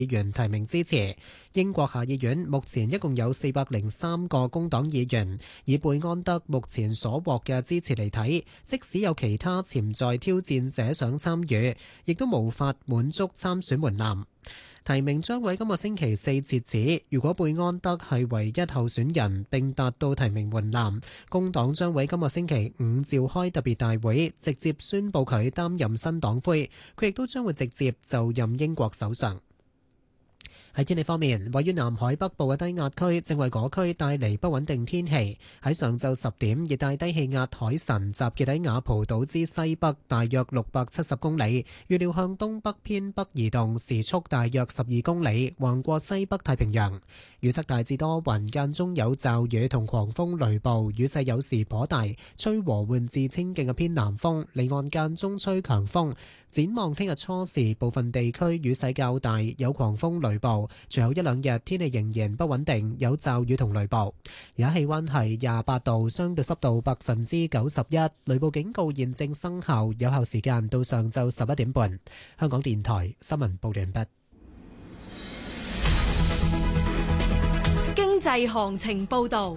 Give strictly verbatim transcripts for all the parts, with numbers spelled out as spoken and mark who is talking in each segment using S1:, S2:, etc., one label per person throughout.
S1: 議員提名支持。英國下議院目前一共有四百零三個工黨議員，以貝安德目前所獲嘅支持嚟睇，即使有其他潛在挑戰者想參與，亦都無法滿足參選門檻。提名將喺今個星期四截止，如果貝安德係唯一候選人並達到提名門檻，工黨將喺今個星期五召開特別大會，直接宣布佢擔任新黨魁，佢亦都將會直接就任英國首相。喺天氣方面，位於南海北部嘅低壓區正為嗰區帶嚟不穩定天氣。喺上晝十點，熱帶低氣壓海神集結喺雅蒲島之西北，大約六百七十公里，預料向東北偏北移動，時速大約十二公里，橫過西北太平洋。預測大致多雲，間中有驟雨同狂風雷暴，雨勢有時頗大，吹和緩至清勁嘅偏南風，離岸間中吹強風。展望聽日初時，部分地區雨勢較大，有狂風雷暴。隨後一兩日天氣仍然不穩定，有驟雨同雷暴。而家氣溫係廿八度，相對濕度百分之九十一，雷暴警告現正生效，有效時間到上晝十一點半。香港電台新聞報道完畢。
S2: 經濟行情報道。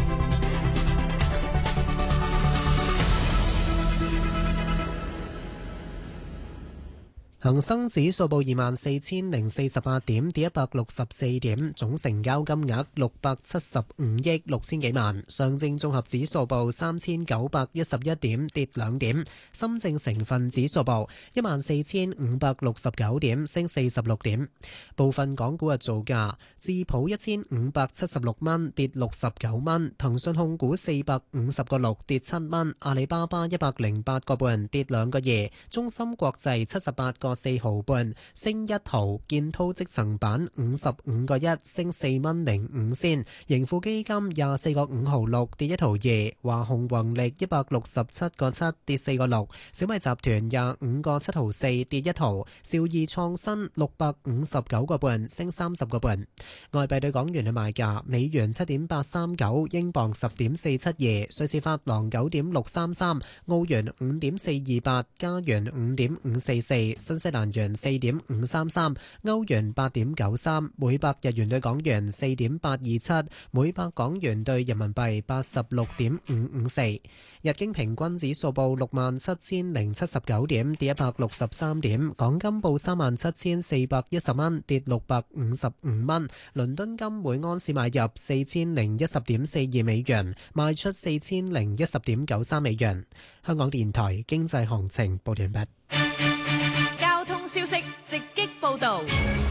S1: 恒生指數報二萬四千零四十八點，跌一百六十四點，總成交金額六百七十五億六千幾萬。上證綜合指數報三千九百一十一點，跌兩點。深證成分指數報一萬四千五百六十九點，升四十六點。部分港股嘅造價：智普一千五百七十六蚊，跌六十九蚊；騰訊控股四百五十個六，跌七蚊；阿里巴巴一百零八個半，跌兩個二；中芯國際七十八個四毫半，升一毫；建滔積層板五十五個一，升四蚊零五仙；盈富基金廿四個五毫六，跌一毫二；華虹宏力一百六十七個七，跌四個六；小米集團廿五個七毫四，跌一毫；兆易創新六百五十九個半，升三十個半。外幣對港元嘅賣價：美元七點八三九，英鎊十點四七二，瑞士法郎九點六三三，澳元五點四二八，加元五點五四四，新西蘭元四點五三三，歐元八點九三，每百日元對港元四點八二七，每百港元對人民幣八十六點五五四。日經平均指數報六萬七千零七十九點，跌一百六十三點。港金報三萬七千四百一十蚊，跌六百五十五蚊。倫敦金每安士買入四千零一十點四二美元，賣出四千零一十點九三美元。香港電台經濟行情報完畢。
S2: 交通消息直擊報道。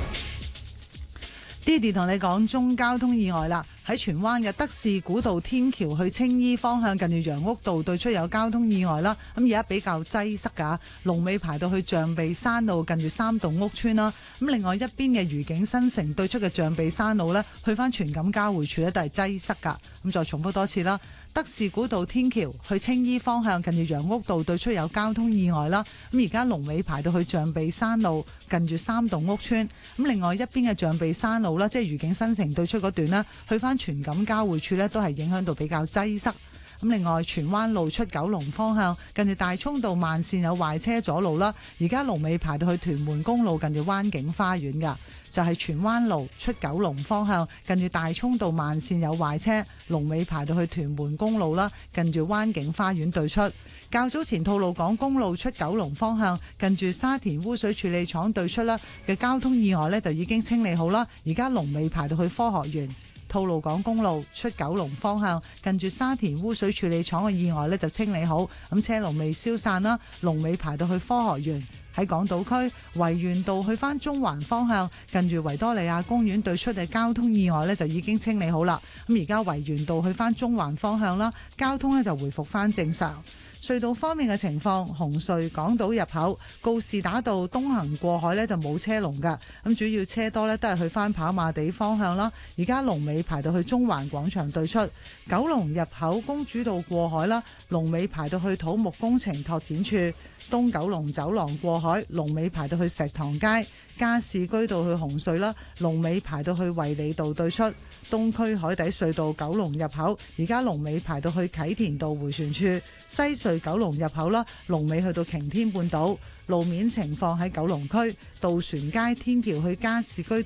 S3: Didi 同你講中交通意外啦，喺荃灣嘅德士古道天橋去青衣方向，近住楊屋道對出有交通意外啦。咁而家比較擠塞㗎，龍尾排到去象鼻山路近住三棟屋村啦。咁另外一邊嘅愉景新城對出嘅象鼻山路呢，去返荃錦交匯處呢都係擠塞㗎。咁再重複多次啦，德士古道天橋去青衣方向，近住楊屋道對出有交通意外啦。咁而家龍尾排到去象鼻山路近住三棟屋村。咁另外一邊嘅象鼻山路啦，即係愉景新城對出嗰段啦，去返荃錦交匯處呢都係影響到比較擠塞。咁另外荃灣路出九龍方向，近住大涌道慢線有壞車阻路啦，而家龍尾排到去屯門公路近住灣景花園噶。就係荃灣路出九龍方向，近住大涌道慢線有壞車，龍尾排到去屯門公路啦，近住灣景花園對出。較早前吐露港公路出九龍方向，近住沙田污水處理廠對出啦嘅交通意外呢，就已經清理好啦，而家龍尾排到去科學園。吐露港公路出九龍方向，近住沙田污水處理廠嘅意外呢，就清理好，咁車龍未消散啦，龍尾排到去科學園。喺港島區維園道去返中環方向，近住維多利亞公園對出嘅交通意外呢，就已經清理好啦。咁而家維園道去返中環方向啦，交通呢就回復返正常。隧道方面嘅情況，紅隧港島入口告士打道東行過海呢就冇車龍㗎，咁主要車多呢都係去返跑馬地方向啦。而家龍尾排到去中環廣場對出，九龍入口公主道過海啦，龍尾排到去土木工程拓展處。東九龍走廊過海，龍尾排到去石塘街； 加士居道去紅隧啦，龍尾排到去衛理道對出；東區海底隧道九龍入口，而家龍尾排到去啟田道迴旋處；西隧九龍入口啦，龍尾去到擎天半島。路面情況喺九龍區渡船街天橋去加士居道